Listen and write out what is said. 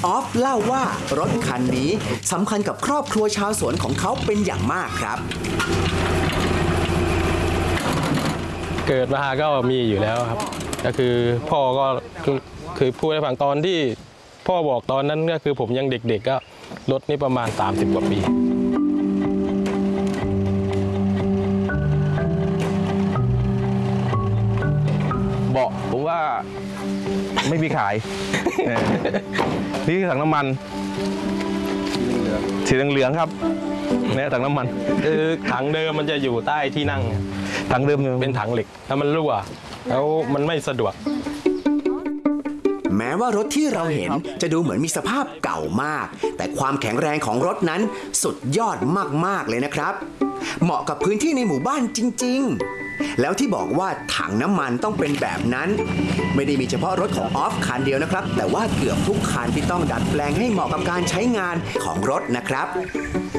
ออฟเล่าว่ารถคันนี้สำคัญกับครอบครัวชาวสวนของเขาเป็นอย่างมากครับเกิดมาก็มีอยู่แล้วครับก็คือพ่อก็คือพูดให้ฟังตอนที่พ่อบอกตอนนั้นก็คือผมยังเด็กๆก็รถนี่ประมาณ30กว่าปีเบาะผมว่าไม่มีขาย นี่คือถังน้ำมันสีเหลืองครับเนี่ยถังน้ำมันคือถังเดิมมันจะอยู่ใต้ที่นั่งถังเดิมเป็นถังเหล็กแล้วมันรั่วแล้วมันไม่สะดวกแม้ว่ารถที่เราเห็นจะดูเหมือนมีสภาพเก่ามากแต่ความแข็งแรงของรถนั้นสุดยอดมากๆเลยนะครับเหมาะกับพื้นที่ในหมู่บ้านจริงๆแล้วที่บอกว่าถังน้ำมันต้องเป็นแบบนั้นไม่ได้มีเฉพาะรถของออฟคันเดียวนะครับแต่ว่าเกือบทุกคันที่ต้องดัดแปลงให้เหมาะกับการใช้งานของรถนะครับ